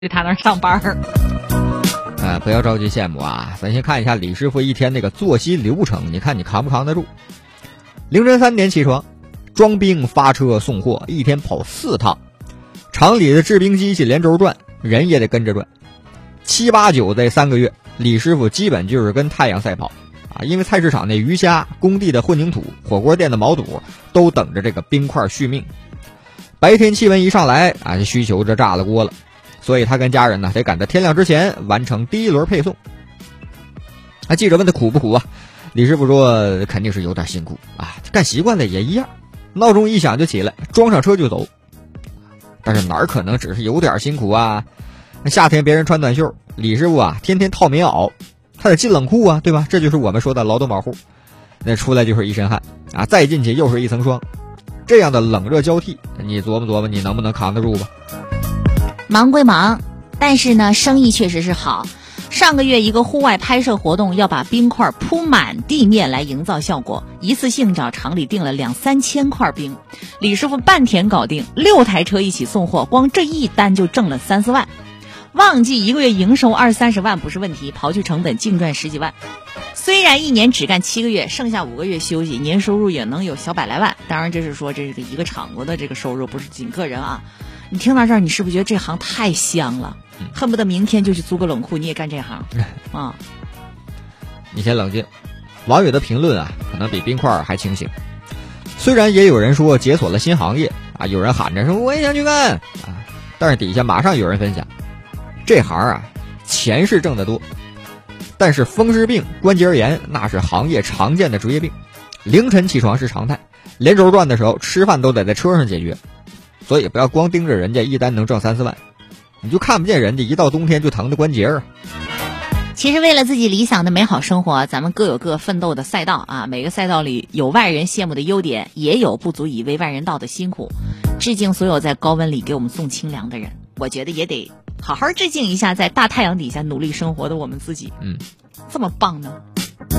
去他那儿上班。 不要着急羡慕啊，咱先看一下李师傅一天那个作息流程，你看你扛不扛得住？凌晨3点起床，装兵发车送货，一天跑4趟，厂里的制冰机器连轴转，人也得跟着转。7、8、9这3个月，李师傅基本就是跟太阳赛跑啊！因为菜市场那鱼虾、工地的混凝土、火锅店的毛肚都等着这个冰块续命。白天气温一上来啊，需求这炸了锅了，所以他跟家人呢得赶在天亮之前完成第一轮配送。记者问他苦不苦啊？李师傅说肯定是有点辛苦啊，干习惯了也一样，闹钟一响就起来，装上车就走。但是哪儿可能只是有点辛苦啊？夏天别人穿短袖，李师傅啊天天套棉袄，他得进冷库啊，对吧？这就是我们说的劳动保护。那出来就是一身汗啊，再进去又是一层霜，这样的冷热交替，你琢磨琢磨你能不能扛得住吧？ 忙归忙，但是呢生意确实是好。上个月一个户外拍摄活动要把冰块铺满地面来营造效果，一次性找厂里订了2、3千块冰，李师傅半天搞定，6台车一起送货，光这一单就挣了3、4万。旺季一个月营收20、30万不是问题，刨去成本净赚10几万。虽然一年只干7个月，剩下5个月休息，年收入也能有小100来万。当然这是说这是一个厂子的这个收入，不是仅个人啊。你听到这儿，你是不是觉得这行太香了？恨不得明天就去租个冷库，你也干这行啊？ 你先冷静，网友的评论啊，可能比冰块还清醒。虽然也有人说解锁了新行业啊，有人喊着说我也想去干啊，但是底下马上有人分享，这行啊，钱是挣得多，但是风湿病、关节炎那是行业常见的职业病，凌晨起床是常态，连轴转的时候吃饭都得在车上解决，所以不要光盯着人家一单能挣3、4万，你就看不见人家一到冬天就疼的关节啊。 其实为了自己理想的美好生活，咱们各有各奋斗的赛道啊，每个赛道里有外人羡慕的优点，也有不足以为外人道的辛苦。致敬所有在高温里给我们送清凉的人，我觉得也得好好致敬一下在大太阳底下努力生活的我们自己。这么棒呢。